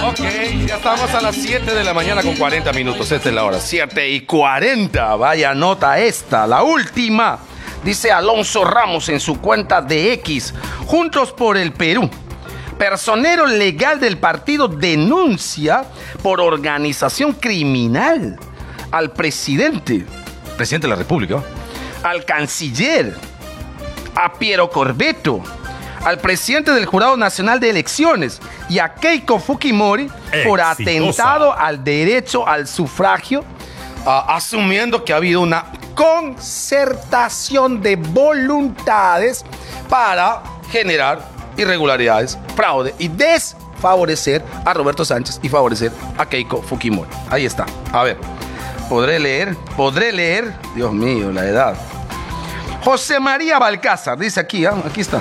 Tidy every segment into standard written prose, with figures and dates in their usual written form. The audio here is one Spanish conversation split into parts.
Ok, ya estamos a las 7 de la mañana con 40 minutos. Esta es la hora, 7:40. Vaya nota esta, la última. Dice Alonso Ramos en su cuenta de X. Juntos por el Perú. Personero legal del partido denuncia por organización criminal al presidente de la República, al canciller, a Piero Corbeto, al presidente del Jurado Nacional de Elecciones y a Keiko Fujimori por atentado al derecho al sufragio, asumiendo que ha habido una concertación de voluntades para generar irregularidades, fraude y desfavorecer a Roberto Sánchez y favorecer a Keiko Fujimori. Ahí está. A ver, podré leer. Dios mío, la edad. José María Balcázar, dice aquí, aquí está.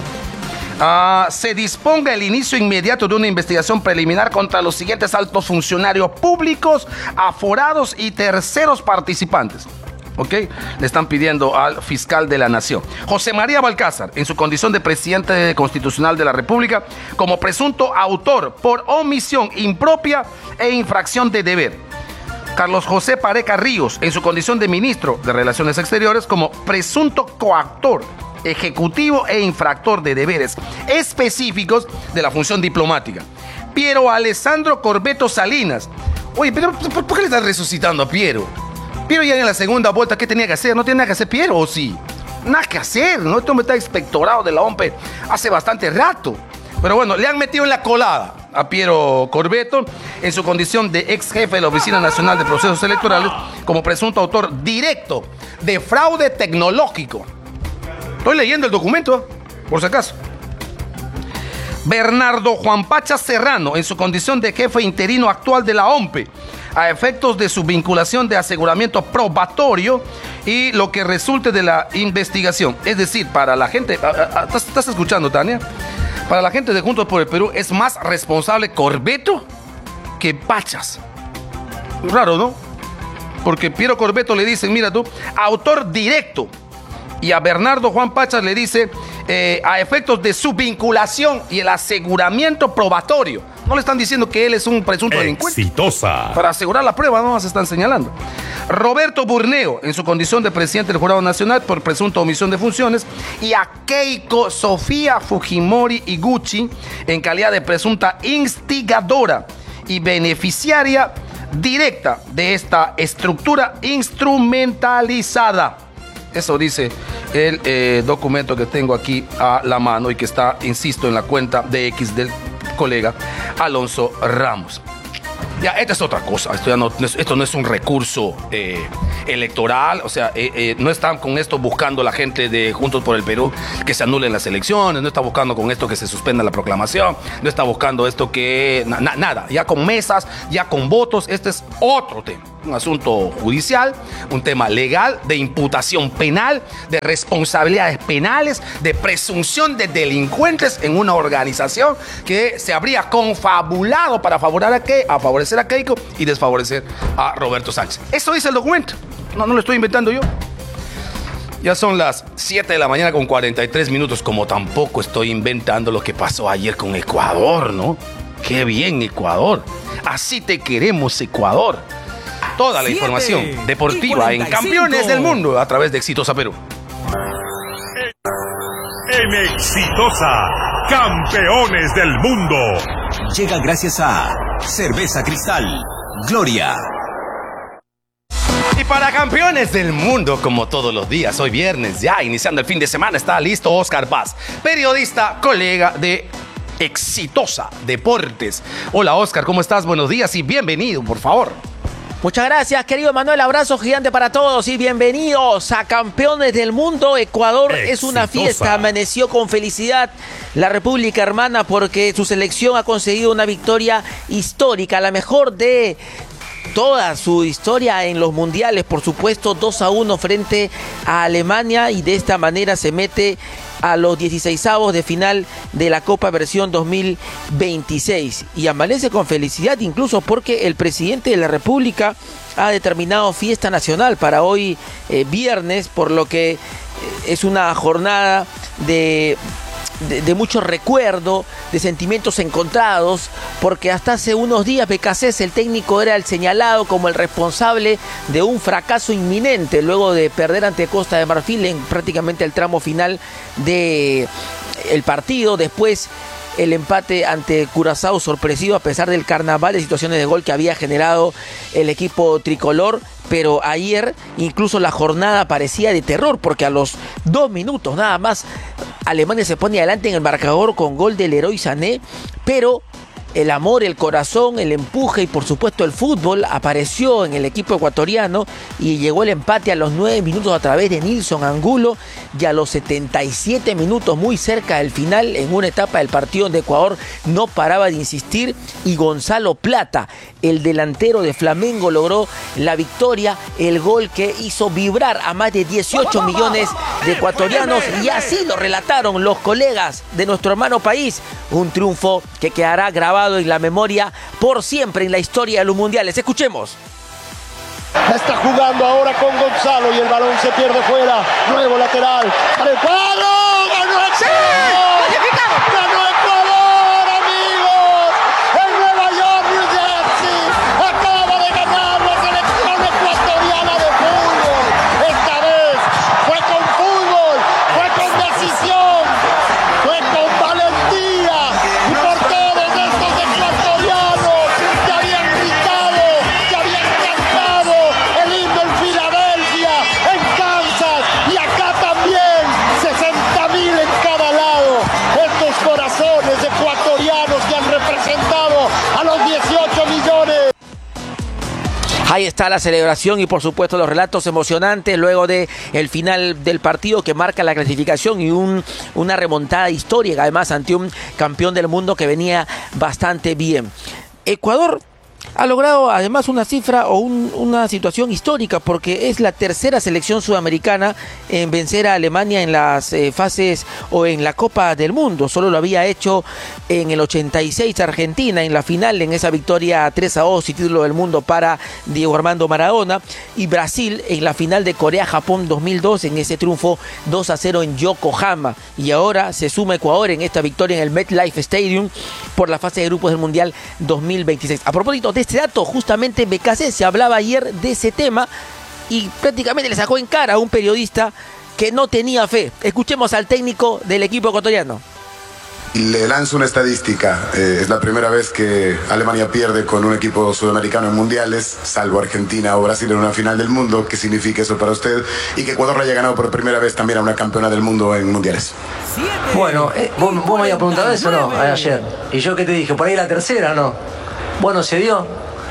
Se disponga el inicio inmediato de una investigación preliminar contra los siguientes altos funcionarios públicos, aforados y terceros participantes. ¿Ok? Le están pidiendo al fiscal de la Nación. José María Balcázar, en su condición de presidente constitucional de la República, como presunto autor por omisión impropia e infracción de deber. Carlos José Pareca Ríos, en su condición de ministro de Relaciones Exteriores, como presunto coactor, ejecutivo e infractor de deberes específicos de la función diplomática. Piero Alessandro Corbeto Salinas. Oye, pero ¿por qué le estás resucitando a Piero? Piero ya en la segunda vuelta, ¿qué tenía que hacer? ¿No tiene nada que hacer Piero o sí? Nada que hacer, ¿no? Este hombre está inspectorado de la OMPE hace bastante rato. Pero bueno, le han metido en la colada a Piero Corbeto en su condición de ex jefe de la Oficina Nacional de Procesos Electorales como presunto autor directo de fraude tecnológico. Estoy leyendo el documento, por si acaso. Bernardo Juan Pacha Serrano, en su condición de jefe interino actual de la OMPE, a efectos de su vinculación de aseguramiento probatorio y lo que resulte de la investigación. Es decir, para la gente... ¿Estás escuchando, Tania? Para la gente de Juntos por el Perú es más responsable Corbeto que Pachas. Raro, ¿no? Porque Piero Corbeto le dice, mira tú, autor directo. Y a Bernardo Juan Pachas le dice, a efectos de su vinculación y el aseguramiento probatorio. No le están diciendo que él es un presunto delincuente. Exitosa. Para asegurar la prueba, no se están señalando. Roberto Burneo, en su condición de presidente del Jurado Nacional por presunta omisión de funciones. Y a Keiko Sofía Fujimori Iguchi, en calidad de presunta instigadora y beneficiaria directa de esta estructura instrumentalizada. Eso dice el documento que tengo aquí a la mano y que está, insisto, en la cuenta de X del colega Alonso Ramos. Ya, esta es otra cosa. Esto no es un recurso electoral. O sea, no están con esto buscando la gente de Juntos por el Perú que se anulen las elecciones. No está buscando con esto que se suspenda la proclamación. No está buscando esto que... nada. Ya con mesas, ya con votos. Este es otro tema. Un asunto judicial, un tema legal, de imputación penal, de responsabilidades penales, de presunción de delincuentes en una organización que se habría confabulado para favorecer a Keiko y desfavorecer a Roberto Sánchez. Eso dice el documento. No lo estoy inventando yo. Ya son las 7 de la mañana con 43 minutos, como tampoco estoy inventando lo que pasó ayer con Ecuador, ¿no? Qué bien, Ecuador. Así te queremos, Ecuador. Toda la información deportiva en Campeones del Mundo a través de Exitosa Perú. En Exitosa, Campeones del Mundo. Llega gracias a Cerveza Cristal, Gloria. Y para Campeones del Mundo, como todos los días, hoy viernes, ya iniciando el fin de semana, está listo Oscar Paz, periodista, colega de Exitosa Deportes. Hola Oscar, ¿cómo estás? Buenos días y bienvenido, por favor. Muchas gracias, querido Manuel. Abrazo gigante para todos y bienvenidos a Campeones del Mundo. Ecuador es una fiesta, amaneció con felicidad la República Hermana porque su selección ha conseguido una victoria histórica, la mejor de toda su historia en los mundiales, por supuesto, 2-1 frente a Alemania y de esta manera se mete a los 16avos de final de la Copa versión 2026 y amanece con felicidad incluso porque el presidente de la República ha determinado fiesta nacional para hoy viernes, por lo que es una jornada de de mucho recuerdo, de sentimientos encontrados, porque hasta hace unos días Becasés, el técnico, era el señalado como el responsable de un fracaso inminente luego de perder ante Costa de Marfil en prácticamente el tramo final del partido. Después el empate ante Curazao sorpresivo a pesar del carnaval de situaciones de gol que había generado el equipo tricolor. Pero ayer incluso la jornada parecía de terror, porque a los 2 minutos nada más Alemania se pone adelante en el marcador con gol del Leroy Sané, pero el amor, el corazón, el empuje y por supuesto el fútbol apareció en el equipo ecuatoriano y llegó el empate a los 9 minutos a través de Nilson Angulo, y a los 77 minutos, muy cerca del final, en una etapa del partido donde Ecuador no paraba de insistir, y Gonzalo Plata, el delantero de Flamengo, logró la victoria, el gol que hizo vibrar a más de 18 millones de ecuatorianos, y así lo relataron los colegas de nuestro hermano país. Un triunfo que quedará grabado en la memoria por siempre en la historia de los mundiales. Escuchemos. Está jugando ahora con Gonzalo y el balón se pierde fuera. Nuevo lateral para el cuadro. ¡Ganó Ecuador! ¡Ganó Ecuador, amigos! El Nueva York, New Jersey acaba de ganar la selección ecuatoriana de fútbol. Esta vez fue con fútbol, fue con decisión, fue con valentía, y por todos estos ecuatorianos que habían gritado, que habían cantado el himno en Filadelfia, en Kansas y acá también, 60.000 en cada lado. Estos corazones ecuatorianos que han representado a los 18 millones. Ahí está la celebración y por supuesto los relatos emocionantes luego de el final del partido que marca la clasificación y una remontada histórica, además ante un campeón del mundo que venía bastante bien. Ecuador ha logrado además una cifra o una situación histórica, porque es la tercera selección sudamericana en vencer a Alemania en las fases o en la Copa del Mundo. Solo lo había hecho en el 86 Argentina en la final, en esa victoria 3-2 y título del mundo para Diego Armando Maradona, y Brasil en la final de Corea-Japón 2002 en ese triunfo 2-0 en Yokohama. Y ahora se suma Ecuador en esta victoria en el MetLife Stadium por la fase de grupos del Mundial 2026. A propósito de este dato, justamente Becasés se hablaba ayer de ese tema y prácticamente le sacó en cara a un periodista que no tenía fe. Escuchemos al técnico del equipo ecuatoriano. Le lanzo una estadística. Es la primera vez que Alemania pierde con un equipo sudamericano en mundiales, salvo Argentina o Brasil en una final del mundo. ¿Qué significa eso para usted? Y que Ecuador le haya ganado por primera vez también a una campeona del mundo en mundiales. Bueno, vos me habías preguntado eso, ¿no? Ayer. ¿Y yo qué te dije? ¿Por ahí la tercera, no? Bueno, se dio.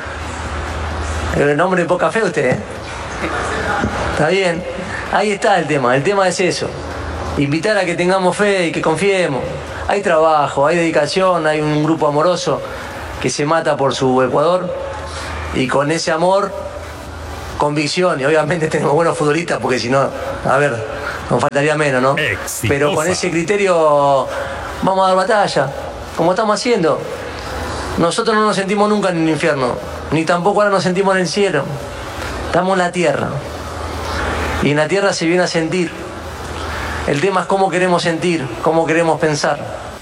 El nombre de poca fe usted, ¿eh? Está bien. Ahí está el tema. El tema es eso. Invitar a que tengamos fe y que confiemos. Hay trabajo, hay dedicación, hay un grupo amoroso que se mata por su Ecuador, y con ese amor, convicción, y obviamente tenemos buenos futbolistas, porque si no, a ver, nos faltaría menos, ¿no? Exitosa. Pero con ese criterio vamos a dar batalla, como estamos haciendo. Nosotros no nos sentimos nunca en el infierno, ni tampoco ahora nos sentimos en el cielo. Estamos en la tierra, y en la tierra se viene a sentir. El tema es cómo queremos sentir, cómo queremos pensar.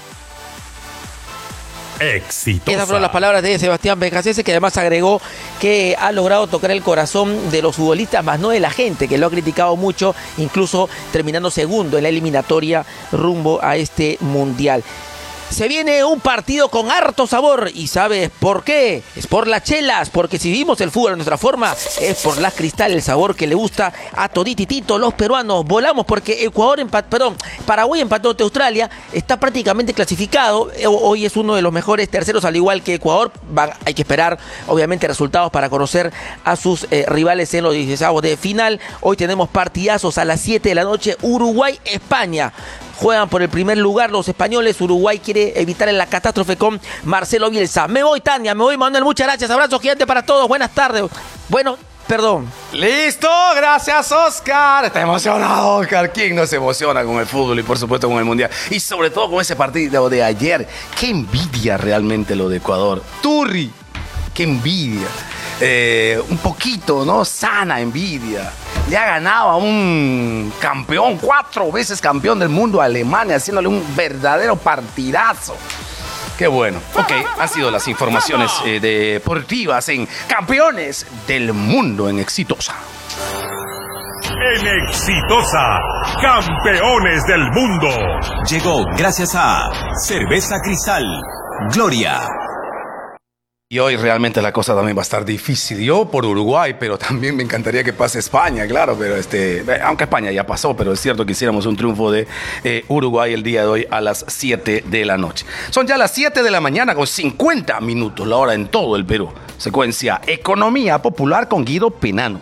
Exitosa. Esas fueron las palabras de Sebastián Becasés, que además agregó que ha logrado tocar el corazón de los futbolistas, más no de la gente, que lo ha criticado mucho, incluso terminando segundo en la eliminatoria rumbo a este mundial. Se viene un partido con harto sabor, y ¿sabes por qué? Es por las chelas, porque si vivimos el fútbol de nuestra forma, es por las Cristal, el sabor que le gusta a todititito los peruanos. Volamos porque Paraguay empató ante Australia, está prácticamente clasificado, hoy es uno de los mejores terceros, al igual que Ecuador. Hay que esperar, obviamente, resultados para conocer a sus rivales en los 16avos de final. Hoy tenemos partidazos a las 7 de la noche, Uruguay-España. Juegan por el primer lugar los españoles. Uruguay quiere evitar la catástrofe con Marcelo Bielsa. Me voy, Tania, me voy, Manuel, muchas gracias. Abrazo gigante para todos, buenas tardes. Perdón. Listo, gracias, Oscar. Está emocionado, Oscar. ¿Quién no se emociona con el fútbol y por supuesto con el mundial? Y sobre todo con ese partido de ayer. Qué envidia realmente lo de Ecuador. Turri, qué envidia. Un poquito, ¿no? Sana envidia. le ha ganado a un campeón, 4 veces campeón del mundo, a Alemania, haciéndole un verdadero partidazo. Qué bueno. Ok, han sido las informaciones deportivas en Campeones del Mundo en Exitosa. En Exitosa, Campeones del Mundo. Llegó gracias a Cerveza Cristal, Gloria. Y hoy realmente la cosa también va a estar difícil. Yo por Uruguay, pero también me encantaría que pase España, claro. Pero aunque España ya pasó, pero es cierto que hiciéramos un triunfo de Uruguay el día de hoy a las 7 de la noche. Son ya las 7 de la mañana con 50 minutos, la hora en todo el Perú. Secuencia Economía Popular con Guido Penano.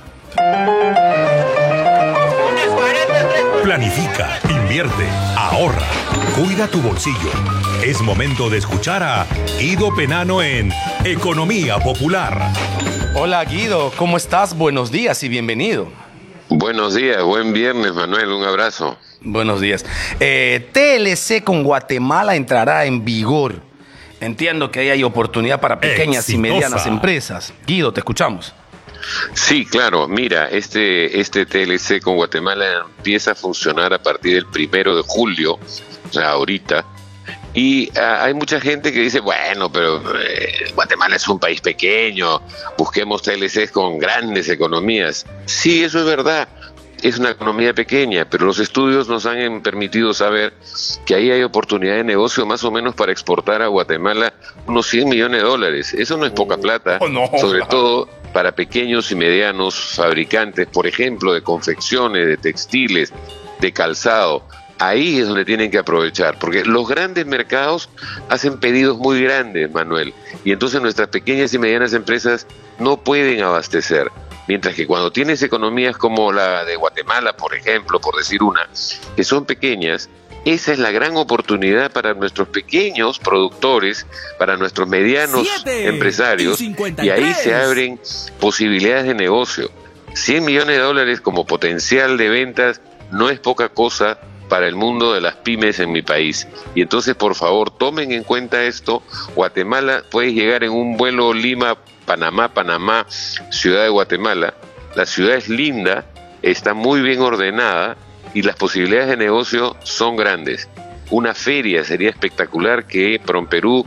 Planifica, invierte, ahorra, cuida tu bolsillo. Es momento de escuchar a Guido Penano en Economía Popular. Hola Guido, ¿cómo estás? Buenos días y bienvenido. Buenos días, buen viernes, Manuel, un abrazo. Buenos días. TLC con Guatemala entrará en vigor. Entiendo que ahí hay oportunidad para pequeñas y medianas empresas. Guido, te escuchamos. Sí, claro, mira, este TLC con Guatemala empieza a funcionar a partir del 1 de julio, o sea, ahorita. Y hay mucha gente que dice, bueno, pero Guatemala es un país pequeño, busquemos TLCs con grandes economías. Sí, eso es verdad, es una economía pequeña, pero los estudios nos han permitido saber que ahí hay oportunidad de negocio más o menos para exportar a Guatemala unos $100 millones. Eso no es poca plata, sobre todo para pequeños y medianos fabricantes, por ejemplo, de confecciones, de textiles, de calzado. Ahí es donde tienen que aprovechar, porque los grandes mercados hacen pedidos muy grandes, Manuel, y entonces nuestras pequeñas y medianas empresas no pueden abastecer. Mientras que cuando tienes economías como la de Guatemala, por ejemplo, por decir una, que son pequeñas, esa es la gran oportunidad para nuestros pequeños productores, para nuestros medianos empresarios, y ahí se abren posibilidades de negocio. $100 millones como potencial de ventas no es poca cosa para el mundo de las pymes en mi país. Y entonces, por favor, tomen en cuenta esto. Guatemala puede llegar en un vuelo Lima-Panamá, Ciudad de Guatemala. La ciudad es linda, está muy bien ordenada y las posibilidades de negocio son grandes. Una feria sería espectacular que Promperú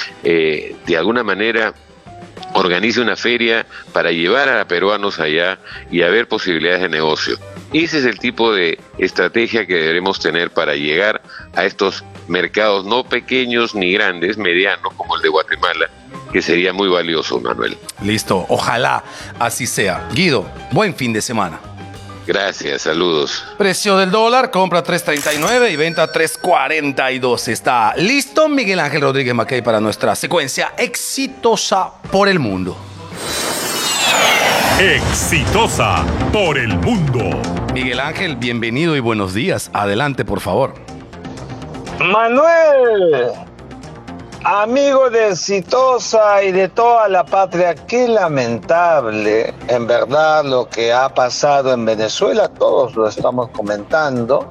de alguna manera organice una feria para llevar a peruanos allá y a ver posibilidades de negocio. Ese es el tipo de estrategia que deberemos tener para llegar a estos mercados no pequeños ni grandes, medianos como el de Guatemala, que sería muy valioso, Manuel. Listo, ojalá así sea. Guido, buen fin de semana. Gracias, saludos. Precio del dólar, compra 3.39 y venta 3.42. Está listo Miguel Ángel Rodríguez Mackey para nuestra secuencia Exitosa por el Mundo. Exitosa por el Mundo. Miguel Ángel, bienvenido y buenos días. Adelante, por favor. Manuel, amigo de Exitosa y de toda la patria, qué lamentable, en verdad, lo que ha pasado en Venezuela, todos lo estamos comentando.